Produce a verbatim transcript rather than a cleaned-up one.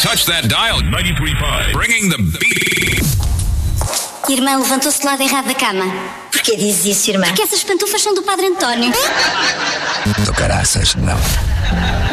touch that dial. ninety-three point five. Bringing the beat. Irmã levantou-se do lado errado da cama. Porquê dizes isso, irmã? Porque essas pantufas são do Padre António. Do caraças, não.